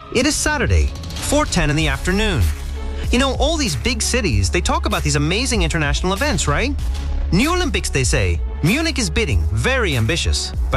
It is Saturday, 4:10 in the afternoon. You know, all these big cities, they talk about these amazing international events, right? New Olympics, they say. Munich is bidding, very ambitious. But